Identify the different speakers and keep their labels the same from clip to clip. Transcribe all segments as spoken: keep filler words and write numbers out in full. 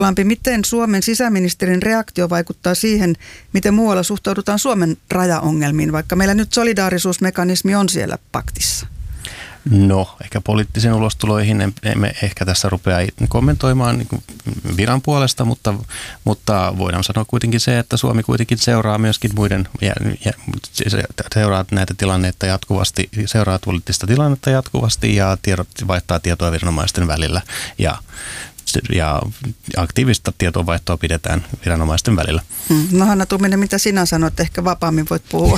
Speaker 1: Lampi, miten Suomen sisäministerin reaktio vaikuttaa siihen, miten muualla suhtaudutaan Suomen rajaongelmiin, vaikka meillä nyt solidaarisuusmekanismi on siellä paktissa?
Speaker 2: No, ehkä poliittisiin ulostuloihin emme ehkä tässä rupea kommentoimaan niin kuin viran puolesta, mutta, mutta voidaan sanoa kuitenkin se, että Suomi kuitenkin seuraa myöskin muiden, ja, ja, seuraa näitä tilanneita jatkuvasti, seuraa poliittista tilannetta jatkuvasti ja tiedot, vaihtaa tietoa viranomaisten välillä ja ja aktiivista tietovaihtoa pidetään viranomaisten välillä.
Speaker 1: Hmm. No Hanna Tuominen, mitä sinä sanot? Ehkä vapaammin voit puhua.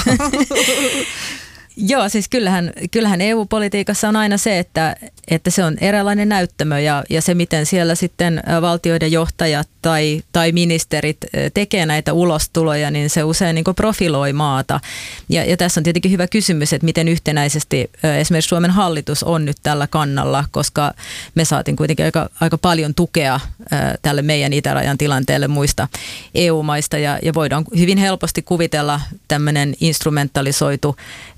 Speaker 3: Joo, siis kyllähän, kyllähän E U-politiikassa on aina se, että, että se on eräänlainen näyttämö ja, ja se, miten siellä sitten valtioiden johtajat tai, tai ministerit tekee näitä ulostuloja, niin se usein niin kuin profiloi maata. Ja, ja tässä on tietenkin hyvä kysymys, että miten yhtenäisesti esimerkiksi Suomen hallitus on nyt tällä kannalla, koska me saatiin kuitenkin aika, aika paljon tukea tälle meidän itärajan tilanteelle muista E U-maista ja, ja voidaan hyvin helposti kuvitella tämmöinen instrumentalisoitu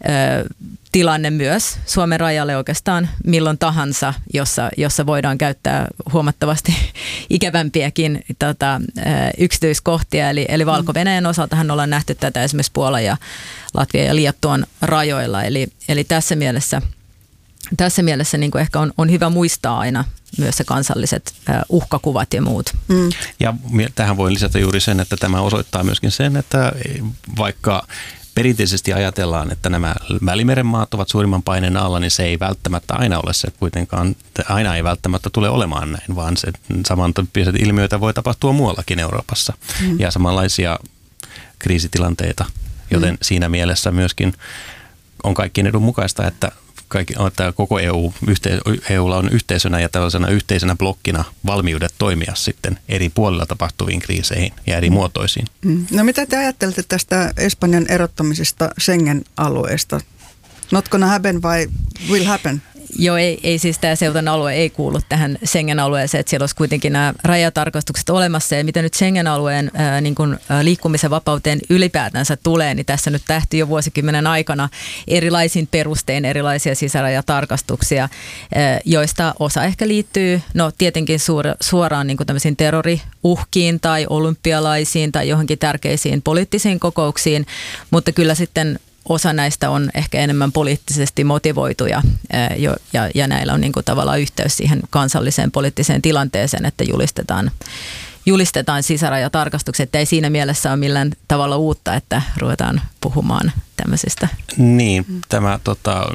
Speaker 3: tilanne myös Suomen rajalle oikeastaan milloin tahansa, jossa, jossa voidaan käyttää huomattavasti ikävämpiäkin tota, yksityiskohtia. Eli, eli Valko-Venäjän osaltahan ollaan nähty tätä esimerkiksi Puolan ja Latvian ja Liettuan rajoilla. Eli, eli tässä mielessä, tässä mielessä niin kuin ehkä on, on hyvä muistaa aina myös se kansalliset uhkakuvat ja muut.
Speaker 2: Mm. Ja tähän voi lisätä juuri sen, että tämä osoittaa myöskin sen, että vaikka perinteisesti ajatellaan, että nämä Välimeren maat ovat suurimman paineen alla, niin se ei välttämättä aina ole se kuitenkaan, aina ei välttämättä tule olemaan näin, vaan se samantyyppiset ilmiöitä voi tapahtua muuallakin Euroopassa mm. ja samanlaisia kriisitilanteita, joten mm. siinä mielessä myöskin on kaikkien edun mukaista, että Kaikki, että koko E U, yhte, EUlla on yhteisönä ja tällaisena yhteisenä blokkina valmiudet toimia sitten eri puolilla tapahtuviin kriiseihin ja eri muotoisiin.
Speaker 1: No mitä te ajattelette tästä Espanjan erottamisesta Schengen-alueesta? Not gonna happen vai will happen?
Speaker 3: Joo, ei, ei siis tämä seutan alue ei kuulu tähän Schengen-alueeseen, että siellä olisi kuitenkin nämä rajatarkastukset olemassa. Ja mitä nyt Schengen-alueen ää, niin kuin, ää, liikkumisen vapauteen ylipäätänsä tulee, niin tässä nyt tähti jo vuosikymmenen aikana erilaisin perustein erilaisia sisärajatarkastuksia, ää, joista osa ehkä liittyy, no tietenkin suora, suoraan niin kuin tämmöisiin terroriuhkiin tai olympialaisiin tai johonkin tärkeisiin poliittisiin kokouksiin, mutta kyllä sitten osa näistä on ehkä enemmän poliittisesti motivoituja ja, ja, ja näillä on niin kuin tavallaan yhteys siihen kansalliseen poliittiseen tilanteeseen, että julistetaan, julistetaan sisärajatarkastukset. Ei siinä mielessä ole millään tavalla uutta, että ruvetaan puhumaan tämmöisistä.
Speaker 2: Niin, tämä tota,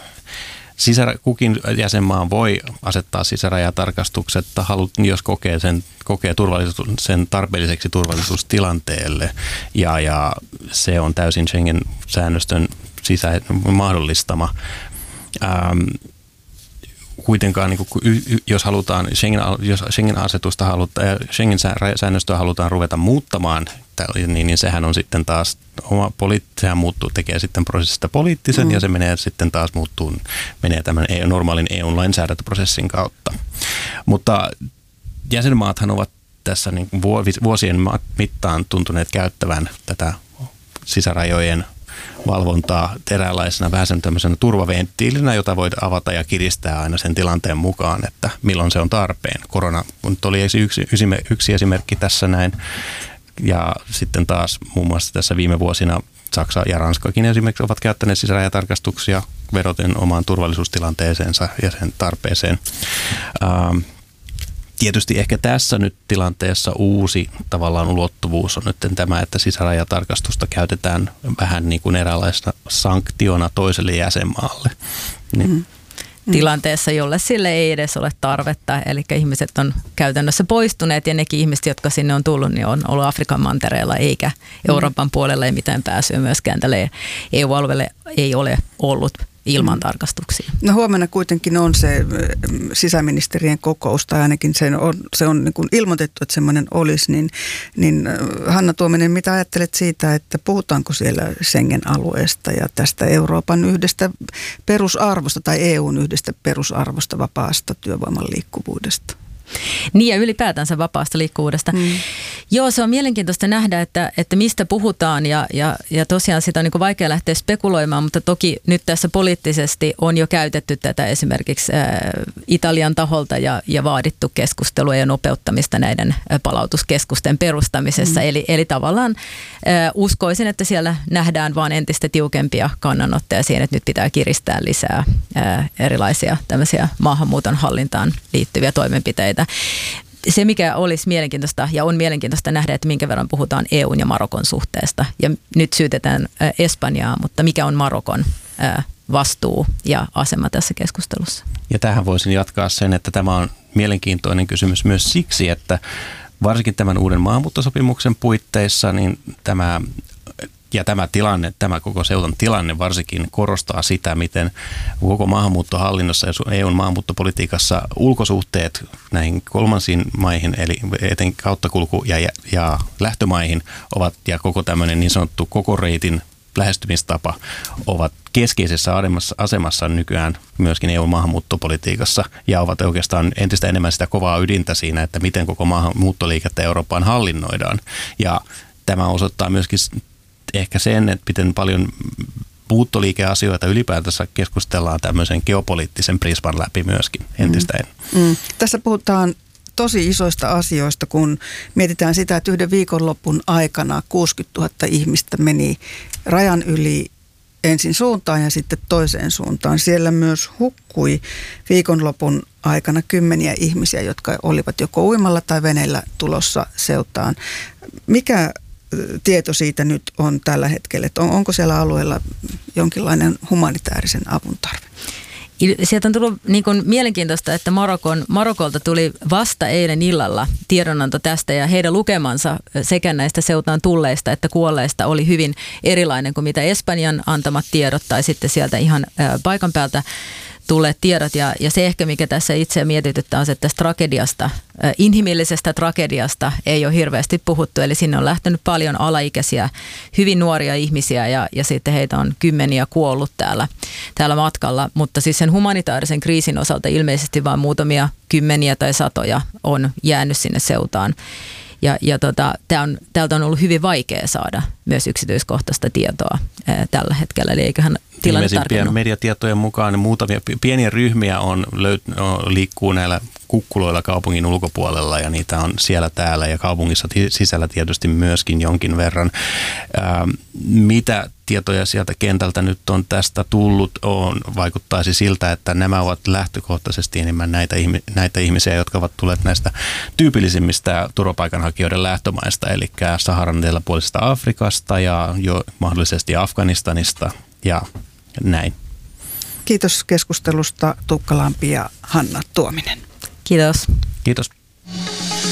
Speaker 2: sisärä, kukin jäsenmaa voi asettaa sisärajatarkastukset, jos kokee sen, kokee turvallisuus, sen tarpeelliseksi turvallisuustilanteelle ja, ja se on täysin Schengen-säännöstön sisä mahdollistama. Ähm, kuitenkaan, niin kuin, jos halutaan Schengen, jos Schengen-asetusta halutaan, Schengen-säännöstöä halutaan ruveta muuttamaan, niin, niin sehän on sitten taas oma poliitt- sehän muuttuu, tekee sitten prosessista poliittisen mm. ja se menee sitten taas muuttuu, menee tämän E U, normaalin E U-lainsäädäntöprosessin kautta. Mutta jäsenmaathan ovat tässä niin kuin vuosien mittaan tuntuneet käyttävän tätä sisärajojen valvontaa eräänlaisena vähän sen tämmöisenä turvaventtiilinä, jota voi avata ja kiristää aina sen tilanteen mukaan, että milloin se on tarpeen. Korona nyt oli yksi, yksi esimerkki tässä näin. Ja sitten taas muun muassa tässä viime vuosina Saksa ja Ranskakin esimerkiksi ovat käyttäneet sisärajatarkastuksia vedoten omaan turvallisuustilanteeseensa ja sen tarpeeseen. Ähm, Tietysti ehkä tässä nyt tilanteessa uusi tavallaan ulottuvuus on nyt tämä, että sisärajatarkastusta käytetään vähän niin kuin eräänlaisena sanktiona toiselle jäsenmaalle. Niin.
Speaker 3: Mm. Tilanteessa, jolle sille ei edes ole tarvetta, eli ihmiset on käytännössä poistuneet ja nekin ihmiset, jotka sinne on tullut, niin on ollut Afrikan mantereella eikä Euroopan puolella ei mitään pääsyä myöskään tälle E U-alueelle ei ole ollut ilman tarkastuksia.
Speaker 1: No huomenna kuitenkin on se sisäministerien kokous, tai ainakin se on, se on niin kuin ilmoitettu, että semmoinen olisi, niin, niin Hanna Tuominen, mitä ajattelet siitä, että puhutaanko siellä Schengen-alueesta ja tästä Euroopan yhdestä perusarvosta tai E U:n yhdestä perusarvosta vapaasta työvoiman liikkuvuudesta?
Speaker 3: Niin ja ylipäätänsä vapaasta liikkuvuudesta. Mm. Joo, se on mielenkiintoista nähdä, että, että mistä puhutaan ja, ja, ja tosiaan sitä on niin kuin vaikea lähteä spekuloimaan, mutta toki nyt tässä poliittisesti on jo käytetty tätä esimerkiksi ää, Italian taholta ja, ja vaadittu keskustelua ja nopeuttamista näiden ää, palautuskeskusten perustamisessa. Mm. Eli, eli tavallaan ää, uskoisin, että siellä nähdään vaan entistä tiukempia kannanottoja siihen, että nyt pitää kiristää lisää ää, erilaisia tämmöisiä maahanmuuton hallintaan liittyviä toimenpiteitä. Se, mikä olisi mielenkiintoista ja on mielenkiintoista nähdä, että minkä verran puhutaan E U:n ja Marokon suhteesta. Ja nyt syytetään Espanjaa, mutta mikä on Marokon vastuu ja asema tässä keskustelussa?
Speaker 2: Ja tähän voisin jatkaa sen, että tämä on mielenkiintoinen kysymys myös siksi, että varsinkin tämän uuden maahanmuuttosopimuksen puitteissa niin tämä ja tämä tilanne, tämä koko seutan tilanne varsinkin korostaa sitä, miten koko maahanmuuttohallinnossa ja E U:n maahanmuuttopolitiikassa ulkosuhteet näihin kolmansiin maihin, eli eten kauttakulku- ja, ja lähtömaihin ovat, ja koko tämmöinen niin sanottu koko reitin lähestymistapa ovat keskeisessä asemassa nykyään myöskin E U:n maahanmuuttopolitiikassa ja ovat oikeastaan entistä enemmän sitä kovaa ydintä siinä, että miten koko maahanmuuttoliikettä Eurooppaan hallinnoidaan. Ja tämä osoittaa myöskin ehkä sen, että miten paljon muuttoliikeasioita ylipäätänsä keskustellaan tämmöisen geopoliittisen prisman läpi myöskin entistä enemmän. Mm.
Speaker 1: Mm. Tässä puhutaan tosi isoista asioista, kun mietitään sitä, että yhden viikonlopun aikana kuusikymmentätuhatta ihmistä meni rajan yli ensin suuntaan ja sitten toiseen suuntaan. Siellä myös hukkui viikonlopun aikana kymmeniä ihmisiä, jotka olivat joko uimalla tai veneellä tulossa seutaan. Mikä tieto siitä nyt on tällä hetkellä, että on, onko siellä alueella jonkinlainen humanitaarisen avun tarve?
Speaker 3: Sieltä on tullut niin kuin mielenkiintoista, että Marokon, Marokolta tuli vasta eilen illalla tiedonanto tästä ja heidän lukemansa sekä näistä seutaan tulleista että kuolleista oli hyvin erilainen kuin mitä Espanjan antamat tiedot tai sitten sieltä ihan ää, paikan päältä tulleet tiedot. Ja, ja se ehkä, mikä tässä itse mietityttää, on se, että tästä tragediasta, äh, inhimillisestä tragediasta ei ole hirveästi puhuttu. Eli sinne on lähtenyt paljon alaikäisiä, hyvin nuoria ihmisiä ja, ja sitten heitä on kymmeniä kuollut täällä, täällä matkalla. Mutta siis sen humanitaarisen kriisin osalta ilmeisesti vain muutamia kymmeniä tai satoja on jäänyt sinne seutaan. Ja, ja tota, tää on, täältä on ollut hyvin vaikea saada myös yksityiskohtaista tietoa ää, tällä hetkellä, eli eiköhän tilanne tarkennu.
Speaker 2: Mediatietojen mukaan muutamia pieniä ryhmiä on, löyt, on, liikkuu näillä kukkuloilla kaupungin ulkopuolella ja niitä on siellä täällä ja kaupungissa sisällä tietysti myöskin jonkin verran. Ää, mitä tietoja sieltä kentältä nyt on tästä tullut, on, vaikuttaisi siltä, että nämä ovat lähtökohtaisesti enemmän näitä, näitä ihmisiä, jotka ovat tulleet näistä tyypillisimmistä turvapaikanhakijoiden lähtömaista, eli Saharan eteläpuolisesta Afrikasta ja jo mahdollisesti Afganistanista ja näin.
Speaker 1: Kiitos keskustelusta Tuukka Lampi ja Hanna Tuominen.
Speaker 3: Kiitos.
Speaker 2: Kiitos.